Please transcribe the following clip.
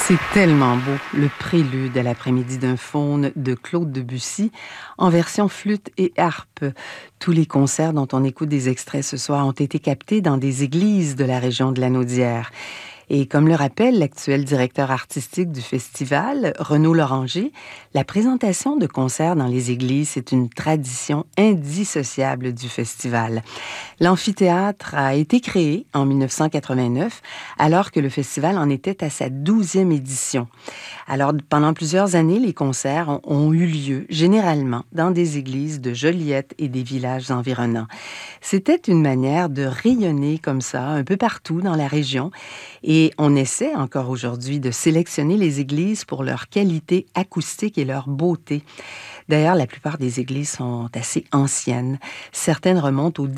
C'est tellement beau, le prélude à l'après-midi d'un faune de Claude Debussy en version flûte et harpe. Tous les concerts dont on écoute des extraits ce soir ont été captés dans des églises de la région de Lanaudière. Et comme le rappelle l'actuel directeur artistique du festival, Renaud Loranger, la présentation de concerts dans les églises, c'est une tradition indissociable du festival. L'amphithéâtre a été créé en 1989, alors que le festival en était à sa 12e édition. Alors, pendant plusieurs années, les concerts ont eu lieu, généralement, dans des églises de Joliette et des villages environnants. C'était une manière de rayonner comme ça, un peu partout dans la région, et on essaie encore aujourd'hui de sélectionner les églises pour leur qualité acoustique et leur beauté. D'ailleurs, la plupart des églises sont assez anciennes. Certaines remontent au